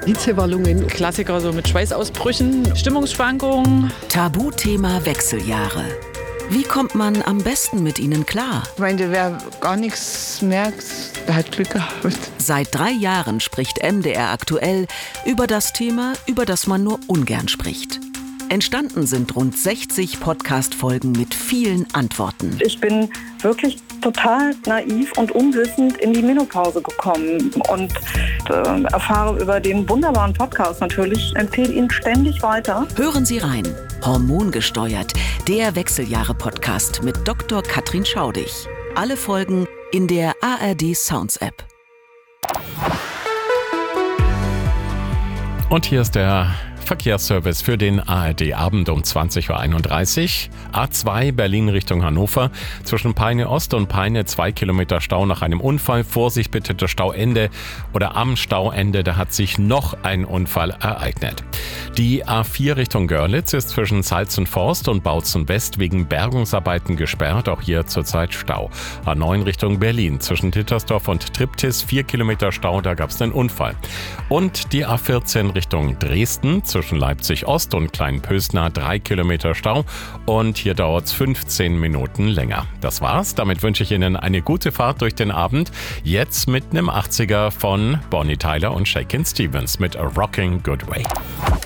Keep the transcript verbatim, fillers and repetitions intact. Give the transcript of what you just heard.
Hitzewallungen. Klassiker so mit Schweißausbrüchen, Stimmungsschwankungen. Tabuthema Wechseljahre. Wie kommt man am besten mit ihnen klar? Ich meine, wer gar nichts merkt, der hat Glück gehabt. Seit drei Jahren spricht M D R aktuell über das Thema, über das man nur ungern spricht. Entstanden sind rund sechzig Podcast-Folgen mit vielen Antworten. Ich bin wirklich total naiv und unwissend in die Menopause gekommen und äh, erfahre über den wunderbaren Podcast natürlich, empfehle ihn ständig weiter. Hören Sie rein. Hormongesteuert, der Wechseljahre-Podcast mit Doktor Katrin Schaudig. Alle Folgen in der A R D Sounds App. Und hier ist der Verkehrsservice für den A R D-Abend um zwanzig Uhr einunddreißig. A zwei Berlin Richtung Hannover. Zwischen Peine Ost und Peine zwei Kilometer Stau nach einem Unfall. Vorsicht bitte, das Stauende oder am Stauende, da hat sich noch ein Unfall ereignet. Die A vier Richtung Görlitz ist zwischen Salzenforst und Bautzen West wegen Bergungsarbeiten gesperrt. Auch hier zurzeit Stau. A neun Richtung Berlin zwischen Tittersdorf und Triptis vier Kilometer Stau, da gab es einen Unfall. Und die A vierzehn Richtung Dresden zwischen Leipzig Ost und Kleinpösna drei Kilometer Stau und hier dauert es fünfzehn Minuten länger. Das war's, damit wünsche ich Ihnen eine gute Fahrt durch den Abend. Jetzt mit einem achtziger von Bonnie Tyler und Shakin' Stevens mit A Rocking Good Way.